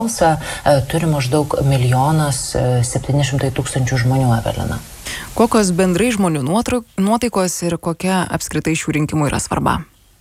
turi maždaug 1,7 milijono žmonių, Evelina. Kokios bendrai žmonių nuotaikos ir kokia apskritai šių rinkimų yra svarba?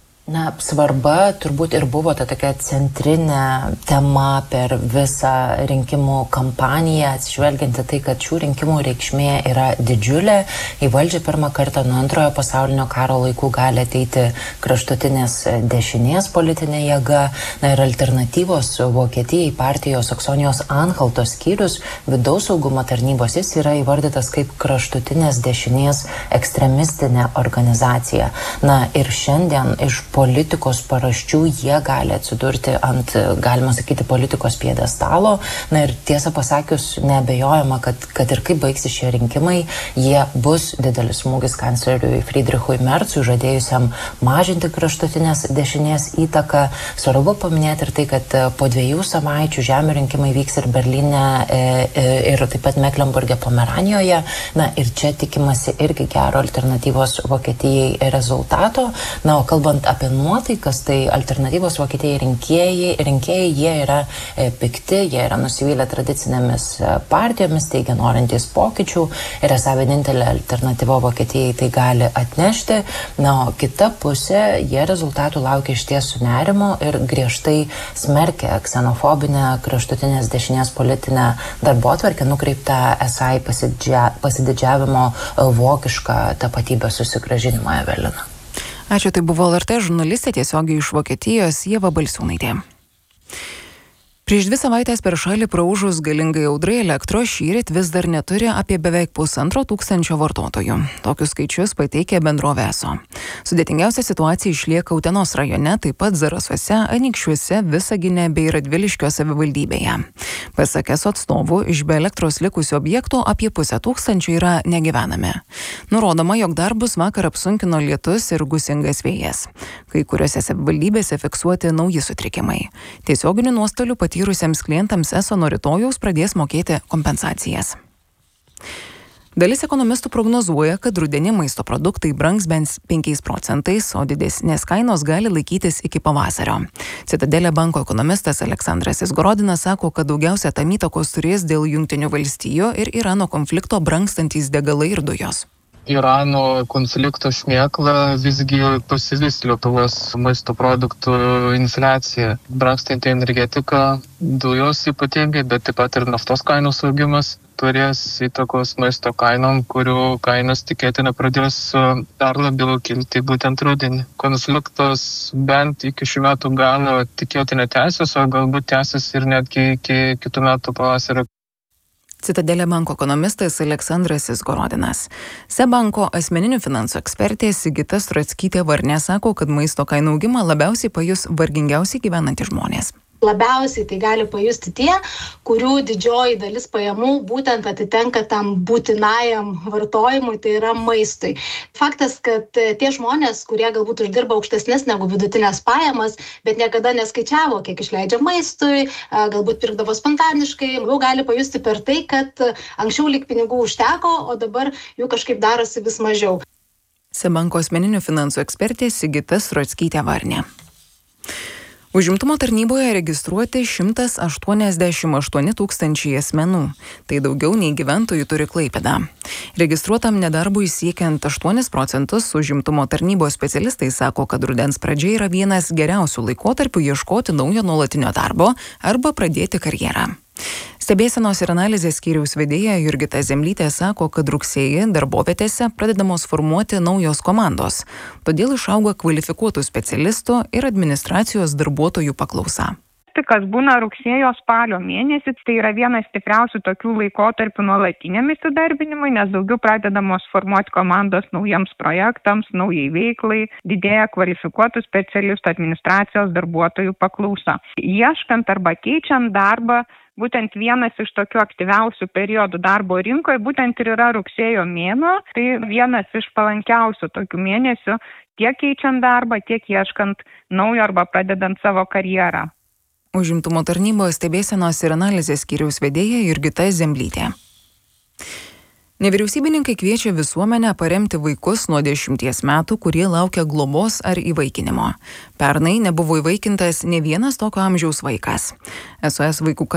Svarba turbūt ir buvo ta tokia centrinė tema per visą rinkimų kampaniją, atsižvelgiant į tai, kad šių rinkimų reikšmė yra didžiulė. Į valdžią pirmą kartą nuo Antrojo pasaulinio karo laikų gali ateiti kraštutinės dešinės politinė jėga. Ir alternatyvos Vokietijai partijos Saksonijos Anhaltos skyrius vidaus saugumo tarnybos jis yra įvardytas kaip kraštutinės dešinės ekstremistinė organizacija. Ir šiandien iš politikos paraščių jie gali atsidurti ant, galima sakyti, politikos piedestalo. Ir tiesą pasakius, neabejojama, kad ir kaip baigsis šie rinkimai, jie bus didelis smūgis kancleriui Friedrichui Merzui, žadėjusiam mažinti kraštutinės dešinės įtaką. Svarbu paminėti ir tai, kad po 2 savaičių žemių rinkimai vyks ir Berlyne ir taip pat Meklenburge Pomeranijoje. Ir čia tikimasi irgi gero alternatyvos Vokietijai rezultato. O kalbant apie nuotaikas, tai alternatyvos Vokietijai rinkėjai jie yra pikti, jie yra nusivylę tradicinėmis partijomis, teigia norintys pokyčių ir esą vienintelė alternatyva Vokietijai tai gali atnešti. O kita pusė, jie rezultatų laukia išties su nerimo ir griežtai smerkia ksenofobinę kraštutinės dešinės politinę darbotvarkę nukreiptą esą į pasididžiavimo vokišką tapatybę susigrąžinimą, Evelina. Ačiū, tai buvo LRT žurnalistė tiesiogiai iš Vokietijos Ieva Balsiūnaitė. Prieš 2 savaitės per šalį praūžus galingai audrai elektros šįryt vis dar neturi apie beveik 1,5 vartotojų. Tokius skaičius pateikė bendrovė ESO. Sudėtingiausia situacija išlieka Utenos rajone, taip pat Zarasuose, Anykščiuose, Visagine bei Radviliškio savivaldybėje. Pasak ESO atstovų, iš be elektros likusių objektų apie 500 yra negyvenami. Nurodoma, jog darbus vakar apsunkino lietus ir gūsingas vėjas. Kai kuriuose savivaldybėse fiksuoti nauji sutrikimai. Tiesioginių nuostolių patyrusiems klientams ESO nuo rytojaus pradės mokėti kompensacijas. Dalis ekonomistų prognozuoja, kad rudenį maisto produktai brangs bent 5%, o didesnės kainos gali laikytis iki pavasario. Citadelė banko ekonomistas Aleksandras Izgorodinas sako, kad daugiausia tam įtakos turės dėl Jungtinių valstijų ir Irano konflikto brangstantys degalai ir dujos. Irano konflikto šmėkla visgi pasivys Lietuvos maisto produktų infliacija. Brangstanti energetika, dujos ypatingai, bet taip pat ir naftos kainos augimas turės įtakos maisto kainom, kurių kainos tikėtina pradės dar labiau kilti būtent rudenį. Konfliktas bent iki šių metų galo tikėtina tęsis, o galbūt tęsis ir netgi iki kitų metų pavasario. Citadelė banko ekonomistas Aleksandras Izgorodinas. SEB banko asmeninių finansų ekspertė Sigita Strackytė Varnė sako, kad maisto kainų augimą labiausiai pajus vargingiausiai gyvenantys žmonės. Labiausiai tai gali pajusti tie, kurių didžioji dalis pajamų būtent atitenka tam būtinajam vartojimui, tai yra maistui. Faktas, kad tie žmonės, kurie galbūt uždirba aukštesnės negu vidutinės pajamas, bet niekada neskaičiavo, kiek išleidžia maistui, galbūt pirkdavo spontaniškai, jau gali pajusti per tai, kad anksčiau lyg pinigų užteko, o dabar jų kažkaip darosi vis mažiau. SEB banko asmeninių finansų ekspertė Sigita Strackytė Varnė. Užimtumo tarnyboje registruoti 188 tūkstančiai asmenų. Tai daugiau nei gyventojų turi Klaipėda. Registruotam nedarbui siekiant 8%, užimtumo tarnybos specialistai sako, kad rudens pradžia yra vienas geriausių laikotarpių ieškoti naujo nuolatinio darbo arba pradėti karjerą. Stebėsenos ir analizės skyriaus vedėja Jurgita Zemlytė sako, kad rugsėjį darbovietėse pradedamos formuoti naujos komandos, todėl išauga kvalifikuotų specialistų ir administracijos darbuotojų paklausa. Kas būna rugsėjo spalio mėnesį, tai yra vienas stipriausių tokių laikotarpių nuolatiniam įsidarbinimui, nes daugiau pradedamos formuoti komandos naujiems projektams, naujai veiklai, didėja kvalifikuotų specialistų administracijos darbuotojų paklausa. Ieškant arba keičiant darbą, būtent vienas iš tokių aktyviausių periodų darbo rinkoje būtent ir yra rugsėjo mėnuo, tai vienas iš palankiausių tokių mėnesių tiek keičiant darbą, tiek ieškant naujo arba pradedant savo karjerą. Užimtumo tarnybos stebėsenos ir analizės skyriaus vedėja Jurgita Zemlytė. Nevyriausybininkai kviečia visuomenę paremti vaikus nuo 10 metų, kurie laukia globos ar įvaikinimo. Pernai nebuvo įvaikintas ne vienas tokio amžiaus vaikas. SOS vaikų